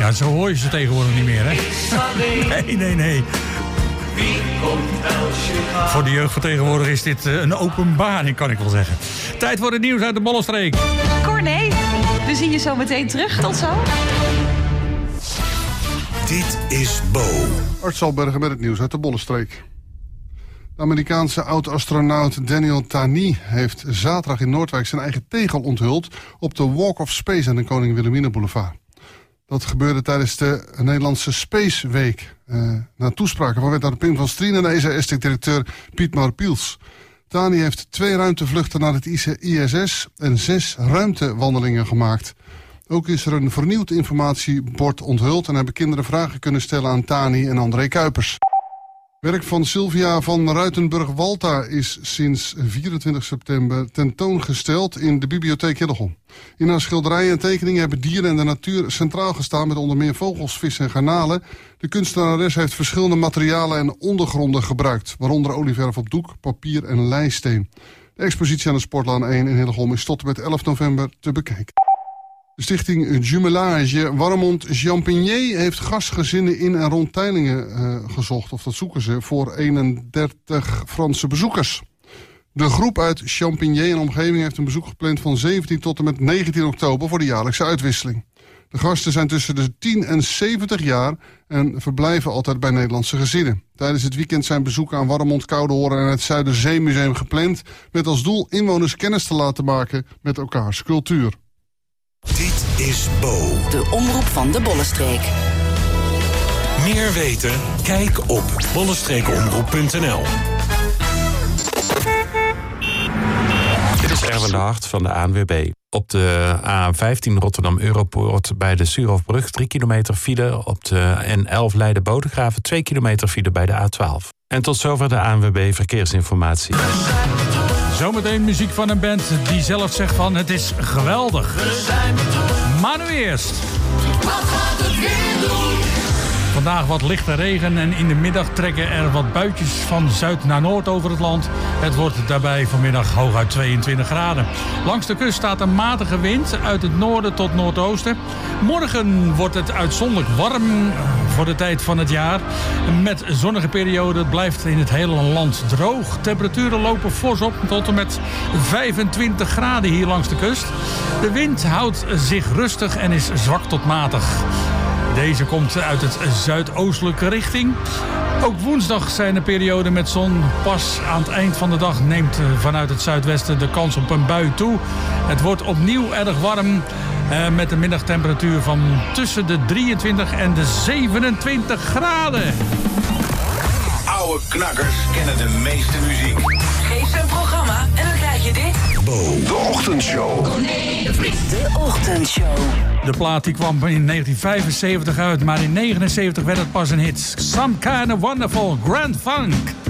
Ja, zo hoor je ze tegenwoordig niet meer, hè? Nee. Voor de jeugd van tegenwoordig is dit een openbaring, kan ik wel zeggen. Tijd voor het nieuws uit de Bollenstreek. Corné, we zien je zo meteen terug. Tot zo. Dit is Bo. Art Zalbergen met het nieuws uit de Bollenstreek. De Amerikaanse oud-astronaut Daniel Tani heeft zaterdag in Noordwijk zijn eigen tegel onthuld op de Walk of Space aan de Koning Wilhelmina Boulevard. Dat gebeurde tijdens de Nederlandse Space Week. Na toespraken van wethouder Pim van Strien en ESA-directeur Pietmar Piels. Tani heeft 2 ruimtevluchten naar het ISS en 6 ruimtewandelingen gemaakt. Ook is er een vernieuwd informatiebord onthuld en hebben kinderen vragen kunnen stellen aan Tani en André Kuipers. Werk van Sylvia van Ruitenburg-Walta is sinds 24 september tentoongesteld in de bibliotheek Hillegom. In haar schilderijen en tekeningen hebben dieren en de natuur centraal gestaan met onder meer vogels, vissen en garnalen. De kunstenares heeft verschillende materialen en ondergronden gebruikt, waaronder olieverf op doek, papier en leisteen. De expositie aan de Sportlaan 1 in Hillegom is tot en met 11 november te bekijken. De stichting Jumelage Warmond-Champigny heeft gastgezinnen in en rond Teylingen gezocht. Of dat zoeken ze voor 31 Franse bezoekers. De groep uit Champigny en omgeving heeft een bezoek gepland van 17 tot en met 19 oktober voor de jaarlijkse uitwisseling. De gasten zijn tussen de 10 en 70 jaar en verblijven altijd bij Nederlandse gezinnen. Tijdens het weekend zijn bezoeken aan Warmond, Koudehoren en het Zuiderzeemuseum gepland, met als doel inwoners kennis te laten maken met elkaars cultuur. Dit is Bo. De omroep van de Bollenstreek. Meer weten? Kijk op bollenstreekomroep.nl. Dit is Erwin de Hart van de ANWB. Op de A15 Rotterdam-Europoort bij de Suurhofbrug 3 kilometer file. Op de N11 Leiden-Bodegraven 2 kilometer file bij de A12. En tot zover de ANWB Verkeersinformatie. Zometeen muziek van een band die zelf zegt van het is geweldig. Maar nu eerst. Wat gaat het weer doen? Vandaag wat lichte regen en in de middag trekken er wat buitjes van zuid naar noord over het land. Het wordt daarbij vanmiddag hooguit 22 graden. Langs de kust staat een matige wind uit het noorden tot noordoosten. Morgen wordt het uitzonderlijk warm voor de tijd van het jaar. Met zonnige perioden. Het blijft in het hele land droog. Temperaturen lopen fors op tot en met 25 graden hier langs de kust. De wind houdt zich rustig en is zwak tot matig. Deze komt uit het zuidoostelijke richting. Ook woensdag zijn er perioden met zon. Pas aan het eind van de dag neemt vanuit het zuidwesten de kans op een bui toe. Het wordt opnieuw erg warm met een middagtemperatuur van tussen de 23 en de 27 graden. Oude knakkers kennen de meeste muziek. Geef ze een programma en dan krijg je dit. Bo, de ochtendshow. De Ochtendshow. De plaat die kwam in 1975 uit, maar in 1979 werd het pas een hit. Some Kind of Wonderful Grand Funk.